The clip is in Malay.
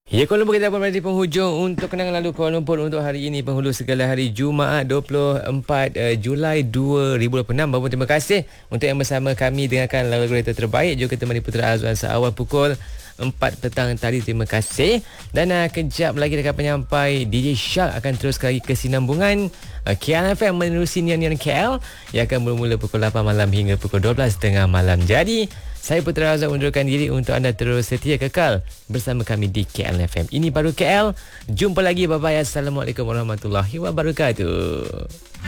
Ya, Kuala Lumpur kita berada di penghujung untuk kenangan lalu Kuala Lumpur untuk hari ini, penghulu segala hari Jumaat 24 Julai 2026. Bapak terima kasih untuk yang bersama kami dengarkan lagu kereta terbaik juga temani Putera Azwan seawal pukul 4 petang tadi. Terima kasih. Dan kejap lagi dekat penyampai DJ Shark akan terus lagi kesinambungan KL FM menerusi Nian KL yang akan bermula pukul 8 malam hingga pukul 12.30 malam. Jadi saya Putera Azhar undurkan diri untuk anda terus setia kekal bersama kami di KL FM. Ini baru KL. Jumpa lagi. Bye-bye. Assalamualaikum warahmatullahi wabarakatuh.